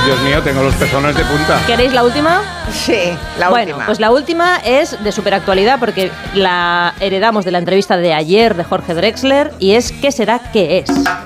Dios mío, tengo los pezones de punta. ¿Queréis la última? Sí, la Bueno, última. pues la última es de superactualidad porque la heredamos de la entrevista de ayer de Jorge Drexler y es ¿qué será que es?